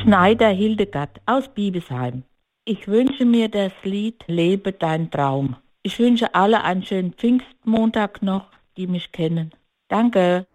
Schneider Hildegard aus Biebesheim. Ich wünsche mir das Lied Lebe dein Traum. Ich wünsche alle einen schönen Pfingstmontag noch, die mich kennen. Danke.